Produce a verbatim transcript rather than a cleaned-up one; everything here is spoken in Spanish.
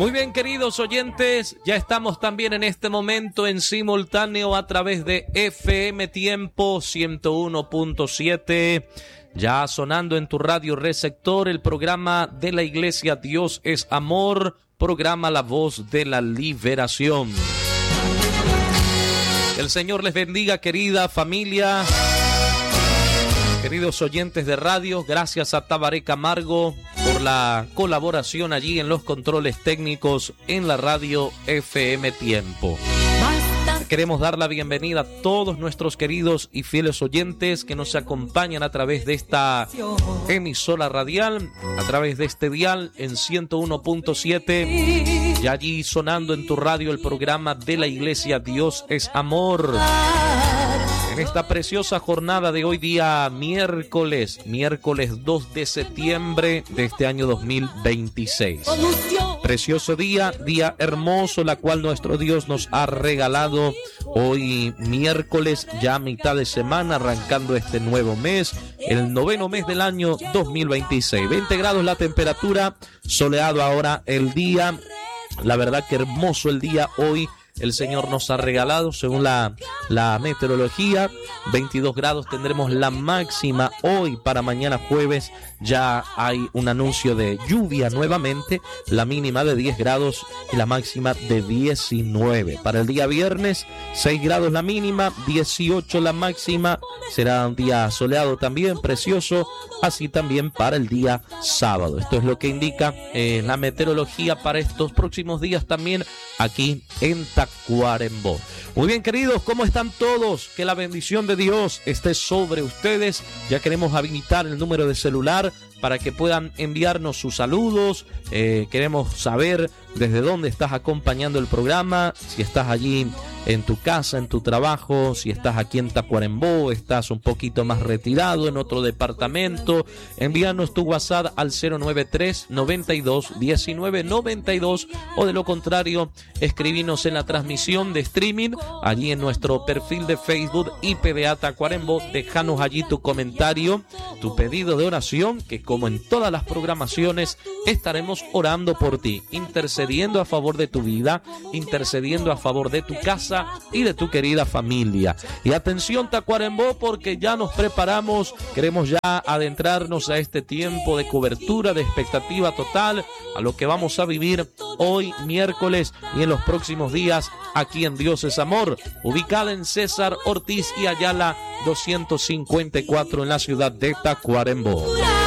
Muy bien, queridos oyentes, ya estamos también en este momento en simultáneo a través de F M Tiempo ciento uno punto siete, ya sonando en tu radio receptor el programa de la Iglesia Dios es Amor, programa La Voz de la Liberación. El Señor les bendiga, querida familia, queridos oyentes de radio. Gracias a Tabaré Camargo por la colaboración allí en los controles técnicos en la radio F M Tiempo. Queremos dar la bienvenida a todos nuestros queridos y fieles oyentes que nos acompañan a través de esta emisora radial, a través de este dial en ciento uno punto siete, y allí sonando en tu radio el programa de la Iglesia Dios es Amor. En esta preciosa jornada de hoy día miércoles, miércoles dos de septiembre de este año dos mil veintiséis. Precioso día, día hermoso, la cual nuestro Dios nos ha regalado hoy miércoles, ya mitad de semana, arrancando este nuevo mes, el noveno mes del año dos mil veintiséis. veinte grados la temperatura, soleado ahora el día. La verdad que hermoso el día hoy. El Señor nos ha regalado, según la, la meteorología, veintidós grados tendremos la máxima hoy. Para mañana jueves ya hay un anuncio de lluvia nuevamente, la mínima de diez grados y la máxima de diecinueve. Para el día viernes, seis grados la mínima, dieciocho la máxima, será un día soleado también, precioso, así también para el día sábado. Esto es lo que indica eh, la meteorología para estos próximos días también aquí en Tacuarembó. Muy bien, queridos, ¿cómo están todos? Que la bendición de Dios esté sobre ustedes. Ya queremos habilitar el número de celular para que puedan enviarnos sus saludos. Eh, queremos saber desde dónde estás acompañando el programa, si estás allí en tu casa, en tu trabajo, si estás aquí en Tacuarembó, estás un poquito más retirado en otro departamento. Envíanos tu WhatsApp al cero nueve tres, noventa y dos, diecinueve, noventa y dos, o de lo contrario, escribinos en la transmisión de streaming, allí en nuestro perfil de Facebook I P D A Tacuarembó. Déjanos allí tu comentario, tu pedido de oración, que como en todas las programaciones estaremos orando por ti, intercediendo a favor de tu vida, intercediendo a favor de tu casa y de tu querida familia. Y atención, Tacuarembó, porque ya nos preparamos, queremos ya adentrarnos a este tiempo de cobertura, de expectativa total, a lo que vamos a vivir hoy miércoles y en los próximos días aquí en Dios es Amor, ubicada en César Ortiz y Ayala doscientos cincuenta y cuatro en la ciudad de Tacuarembó.